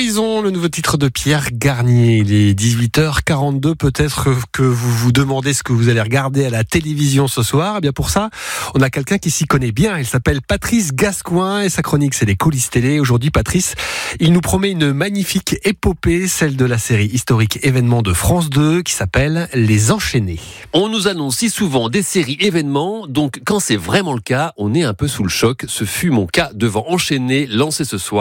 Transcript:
Trahison, le nouveau titre de Pierre Garnier. Il est 18h42. Peut-être que vous vous demandez ce que vous allez regarder à la télévision ce soir. Eh bien pour ça, on a quelqu'un qui s'y connaît bien. Il s'appelle Patrice Gascoin et sa chronique, c'est les coulisses télé. Aujourd'hui, Patrice, il nous promet une magnifique épopée, celle de la série historique événement de France 2 qui s'appelle Les Enchaînés. On nous annonce si souvent des séries événements, donc quand c'est vraiment le cas, on est un peu sous le choc. Ce fut mon cas devant Enchaînés, lancé ce soir.